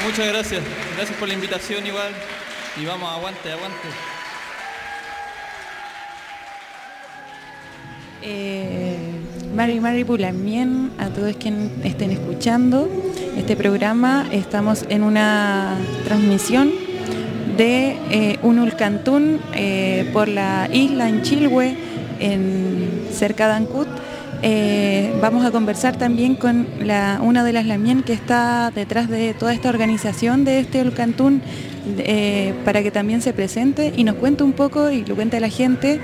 Muchas gracias. Gracias por la invitación igual. Y vamos, aguante, aguante. Mari Pulamien, a todos quienes estén escuchando este programa, estamos en una transmisión de Unulcantún por la isla en Chilhue, cerca de Ancud. Vamos a conversar también con una de las lamien que está detrás de toda esta organización de este Ulcantún, para que también se presente y nos cuente un poco y lo cuente a la gente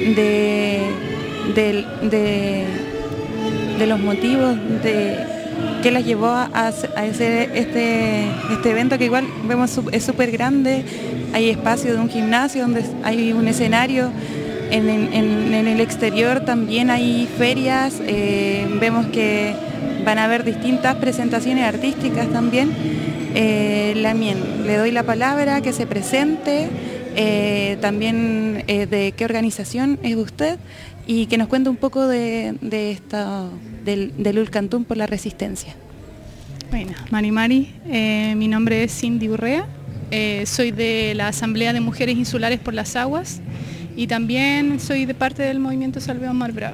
de los motivos que las llevó a hacer este evento, que igual vemos es súper grande. Hay espacio de un gimnasio donde hay un escenario. En el exterior también hay ferias. Vemos que van a haber distintas presentaciones artísticas también. Lamien, le doy la palabra, que se presente, también de qué organización es usted y que nos cuente un poco del Ulcantún por la Resistencia. Bueno, Mari, mi nombre es Cindy Urrea, soy de la Asamblea de Mujeres Insulares por las Aguas y también soy de parte del movimiento Salvemos Mar Brava.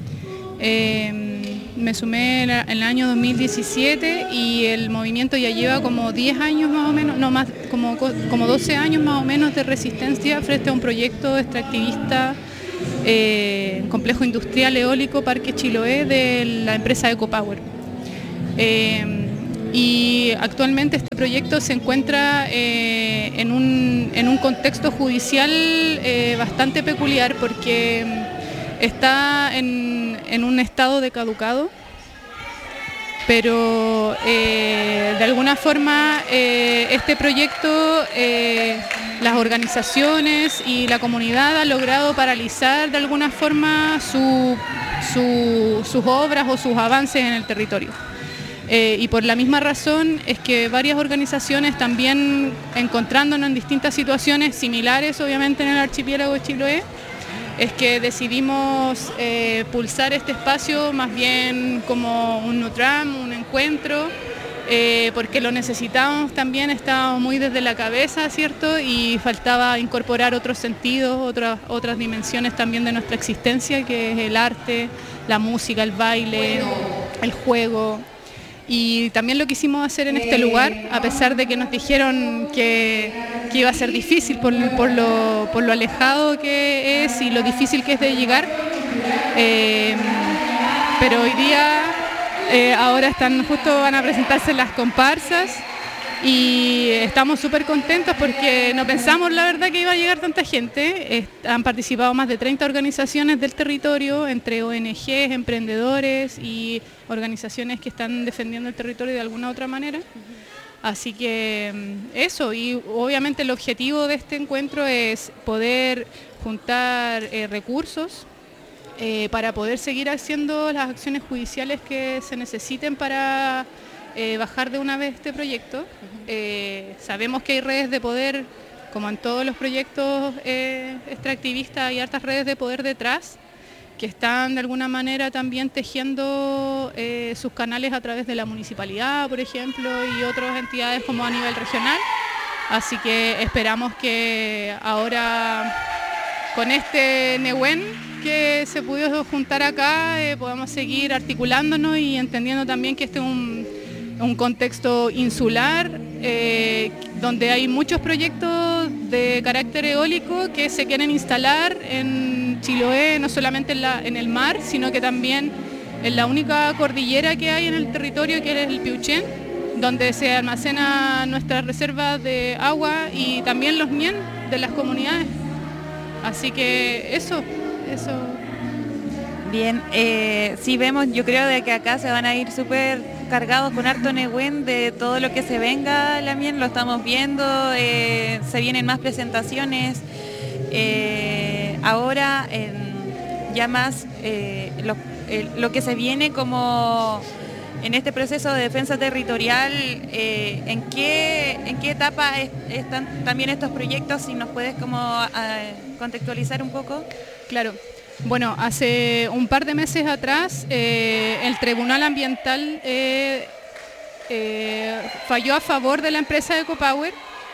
Me sumé en el año 2017 y el movimiento ya lleva como 10 años más o menos, no más, como 12 años más o menos de resistencia frente a un proyecto extractivista, complejo industrial eólico Parque Chiloé de la empresa Ecopower. Y actualmente este proyecto se encuentra en un contexto judicial bastante peculiar porque está en un estado de caducado, pero de alguna forma este proyecto, las organizaciones y la comunidad han logrado paralizar de alguna forma sus obras o sus avances en el territorio. Y por la misma razón es que varias organizaciones también, encontrándonos en distintas situaciones similares obviamente en el archipiélago de Chiloé, es que decidimos pulsar este espacio más bien como un Nutram, un encuentro, porque lo necesitábamos también, estaba muy desde la cabeza, ¿cierto? Y faltaba incorporar otros sentidos, otras dimensiones también de nuestra existencia, que es el arte, la música, el baile, el juego. Y también lo quisimos hacer en este lugar, a pesar de que nos dijeron que iba a ser difícil por lo alejado que es y lo difícil que es de llegar. Pero hoy día, ahora justo van a presentarse las comparsas y estamos súper contentos porque no pensamos la verdad que iba a llegar tanta gente. Han participado más de 30 organizaciones del territorio, entre ONGs, emprendedores y organizaciones que están defendiendo el territorio de alguna otra manera. Así que eso, y obviamente el objetivo de este encuentro es poder juntar recursos para poder seguir haciendo las acciones judiciales que se necesiten para bajar de una vez este proyecto. Sabemos que hay redes de poder, como en todos los proyectos extractivistas, hay hartas redes de poder detrás, que están de alguna manera también tejiendo sus canales a través de la municipalidad, por ejemplo, y otras entidades como a nivel regional. Así que esperamos que ahora con este Nehuen que se pudo juntar acá podamos seguir articulándonos y entendiendo también que este es un contexto insular donde hay muchos proyectos de carácter eólico que se quieren instalar en Chiloé, no solamente en el mar, sino que también en la única cordillera que hay en el territorio, que es el Piauchén, donde se almacenan nuestras reservas de agua y también los mien de las comunidades. Así que eso. Bien, sí vemos, yo creo de que acá se van a ir súper cargados con harto Nehuen de todo lo que se venga, Lamien, lo estamos viendo, se vienen más presentaciones, ahora ya más lo que se viene como en este proceso de defensa territorial, ¿en qué etapa están también estos proyectos? Si nos puedes como contextualizar un poco. Claro. Bueno, hace un par de meses atrás el Tribunal Ambiental falló a favor de la empresa EcoPower,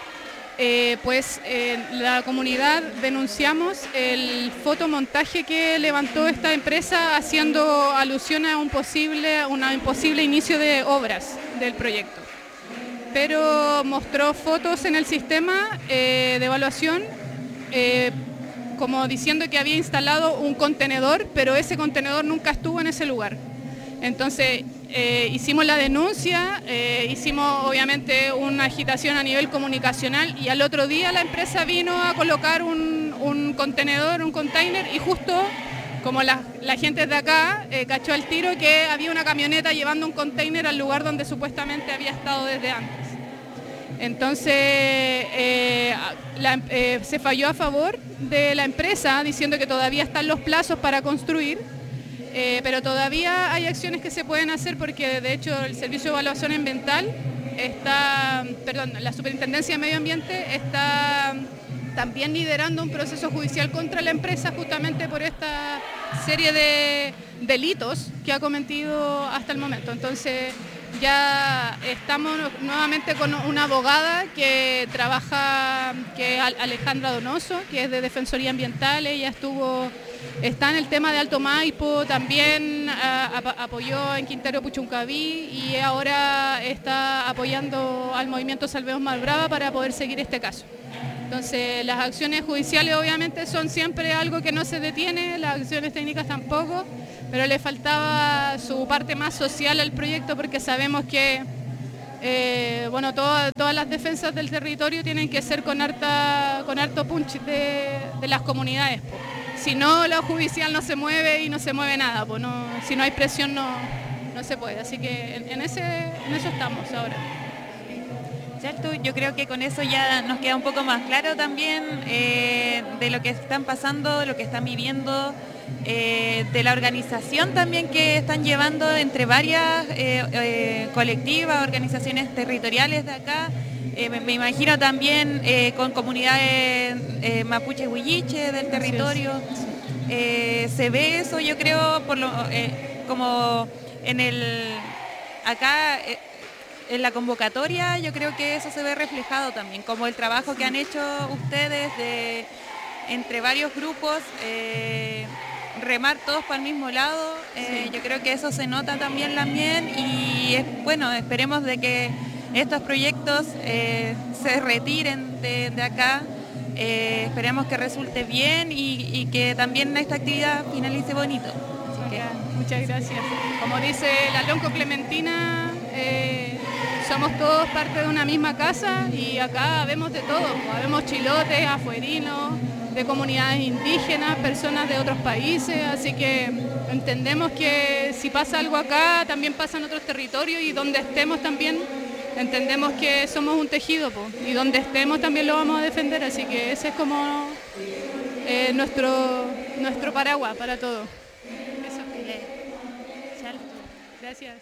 la comunidad denunciamos el fotomontaje que levantó esta empresa haciendo alusión a un imposible inicio de obras del proyecto. Pero mostró fotos en el sistema de evaluación como diciendo que había instalado un contenedor, pero ese contenedor nunca estuvo en ese lugar. Entonces hicimos la denuncia, hicimos obviamente una agitación a nivel comunicacional y al otro día la empresa vino a colocar un contenedor, un container, y justo como la gente de acá cachó al tiro que había una camioneta llevando un container al lugar donde supuestamente había estado desde antes. Entonces se falló a favor de la empresa diciendo que todavía están los plazos para construir, pero todavía hay acciones que se pueden hacer porque de hecho el Servicio de Evaluación Ambiental la Superintendencia de Medio Ambiente está también liderando un proceso judicial contra la empresa justamente por esta serie de delitos que ha cometido hasta el momento. Entonces ya estamos nuevamente con una abogada que trabaja, que es Alejandra Donoso, que es de Defensoría Ambiental. Ella está en el tema de Alto Maipo, también apoyó en Quintero Puchuncaví y ahora está apoyando al movimiento Salvemos Malbrava para poder seguir este caso. Entonces las acciones judiciales obviamente son siempre algo que no se detiene, las acciones técnicas tampoco, pero le faltaba su parte más social al proyecto porque sabemos que todas las defensas del territorio tienen que ser con harto punch de las comunidades. Si no, lo judicial no se mueve y no se mueve nada, si no hay presión no se puede, así que en eso estamos ahora. ¿Cierto? Yo creo que con eso ya nos queda un poco más claro también de lo que están pasando, de lo que están viviendo, de la organización también que están llevando entre varias colectivas, organizaciones territoriales de acá. Me imagino también con comunidades mapuche huilliche del territorio. Se ve eso, yo creo, como acá. En la convocatoria yo creo que eso se ve reflejado también, como el trabajo que han hecho ustedes entre varios grupos, remar todos para el mismo lado. Sí. Yo creo que eso se nota también y esperemos de que estos proyectos se retiren de acá, esperemos que resulte bien y que también esta actividad finalice bonito. Muchas gracias. Como dice la Lonco Clementina, somos todos parte de una misma casa y acá vemos de todo, vemos chilotes, afuerinos, de comunidades indígenas, personas de otros países, así que entendemos que si pasa algo acá, también pasa en otros territorios y donde estemos también entendemos que somos un tejido y donde estemos también lo vamos a defender, así que ese es como nuestro paraguas para todo. Eso. Gracias.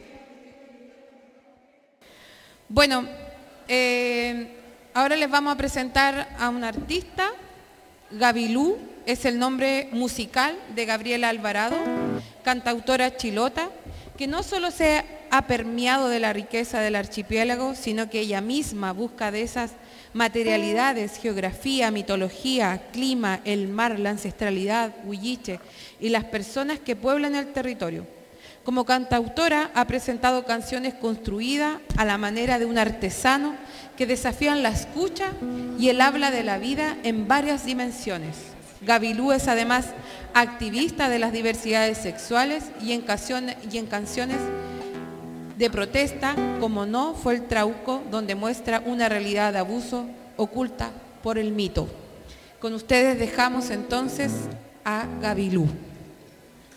Bueno, ahora les vamos a presentar a un artista. Gabilú es el nombre musical de Gabriela Alvarado, cantautora chilota, que no solo se ha permeado de la riqueza del archipiélago, sino que ella misma busca de esas materialidades, geografía, mitología, clima, el mar, la ancestralidad, huilliche y las personas que pueblan el territorio. Como cantautora ha presentado canciones construidas a la manera de un artesano que desafían la escucha y el habla de la vida en varias dimensiones. Gabilú es además activista de las diversidades sexuales y en canciones de protesta, como No fue el Trauco, donde muestra una realidad de abuso oculta por el mito. Con ustedes dejamos entonces a Gabilú.